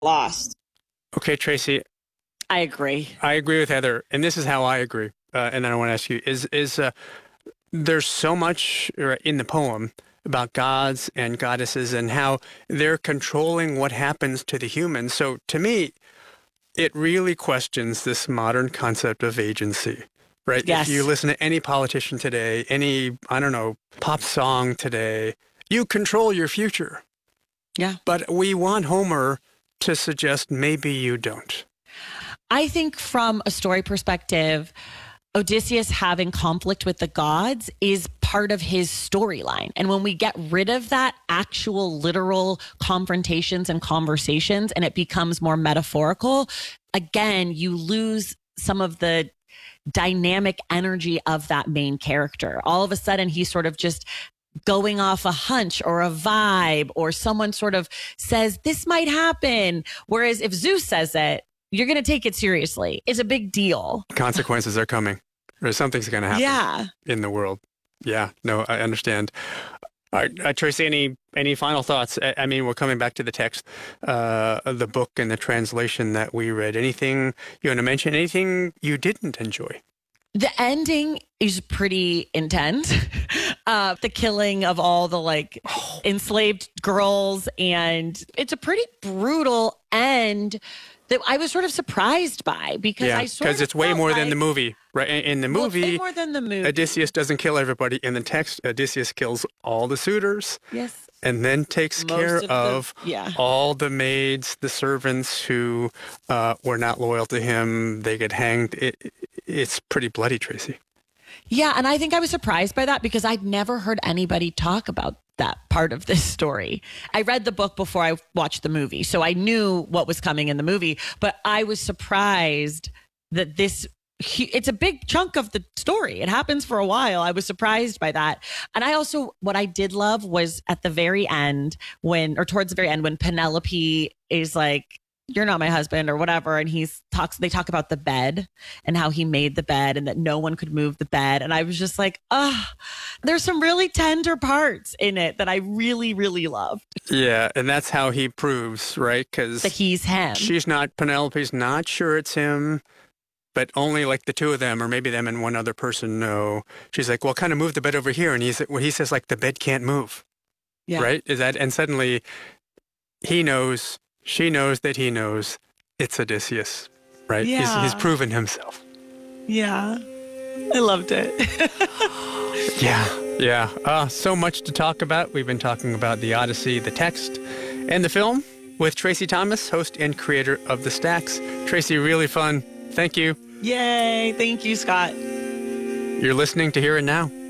lost. Okay, Tracy, I agree. I agree with Heather, and this is how I agree. And then I want to ask you: there's so much in the poem about gods and goddesses and how they're controlling what happens to the humans. So to me, it really questions this modern concept of agency, right? If you Yes. listen to any politician today, any, I don't know, pop song today, you control your future. Yeah. But we want Homer to suggest maybe you don't. I think from a story perspective, Odysseus having conflict with the gods is part of his storyline. And when we get rid of that actual literal confrontations and conversations and it becomes more metaphorical, again, you lose some of the dynamic energy of that main character. All of a sudden, he's sort of just going off a hunch or a vibe, or someone sort of says, this might happen. Whereas if Zeus says it, you're going to take it seriously. It's a big deal. Consequences are coming, or something's going to happen Yeah. in the world. Yeah, no, I understand. All right, Tracy, any final thoughts? I mean, we're coming back to the text, the book and the translation that we read. Anything you want to mention? Anything you didn't enjoy? The ending is pretty intense. The killing of all the enslaved girls, and it's a pretty brutal end that I was sort of surprised by because Yeah, I sort because of it's way felt more like, than the movie, right? In the well, it's way movie, more than the movie. Odysseus doesn't kill everybody. In the text, Odysseus kills all the suitors. Yes. And then takes care of yeah. all the maids, the servants who were not loyal to him. They get hanged. It's pretty bloody, Tracy. Yeah, and I think I was surprised by that because I'd never heard anybody talk about that part of this story. I read the book before I watched the movie, so I knew what was coming in the movie, but I was surprised that it's a big chunk of the story. It happens for a while. I was surprised by that. And what I did love was at the very end towards the very end, when Penelope is like, you're not my husband or whatever. And they talk about the bed and how he made the bed and that no one could move the bed. And I was just like, there's some really tender parts in it that I really, really loved. Yeah, and that's how he proves, right? Because that he's him. Penelope's not sure it's him, but only like the two of them, or maybe them and one other person know. She's like, well, kind of move the bed over here. And he says, like, the bed can't move. Yeah. Right? And suddenly he knows. She knows that he knows it's Odysseus, right? Yeah. He's proven himself. Yeah. I loved it. Yeah. So much to talk about. We've been talking about the Odyssey, the text, and the film with Tracy Thomas, host and creator of The Stacks. Tracy, really fun. Thank you. Yay. Thank you, Scott. You're listening to Here and Now.